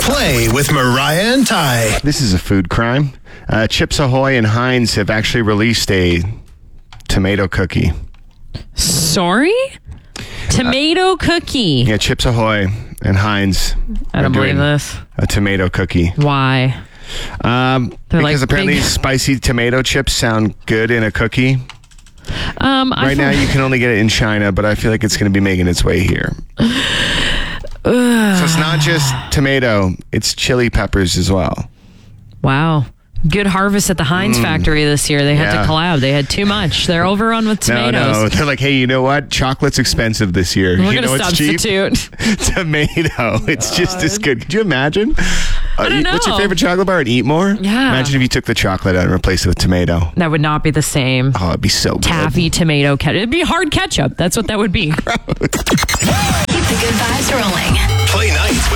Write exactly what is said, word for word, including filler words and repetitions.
Play with Mariah and Ty. This is a food crime. Uh, Chips Ahoy and Heinz have actually released a tomato cookie. Sorry? Tomato uh, cookie. Yeah, Chips Ahoy and Heinz. I don't believe this. A tomato cookie. Why? Um, because like apparently big... spicy tomato chips sound good in a cookie. Um, right now you can only get it in China, but I feel like it's going to be making its way here. So it's not just tomato, it's chili peppers as well. Wow. Good harvest at the Heinz mm. factory this year. They had yeah. to collab. They had too much. They're overrun with tomatoes. No, no. They're like, hey, you know what? Chocolate's expensive this year. We're you going to substitute. Tomato. It's just as good. Could you imagine? I don't know. What's your favorite chocolate bar? And Eat More? Yeah. Imagine if you took the chocolate out and replaced it with tomato. That would not be the same. Oh, it'd be so good. Taffy tomato ketchup. It'd be hard ketchup. That's what that would be. Keep the good vibes rolling. Play night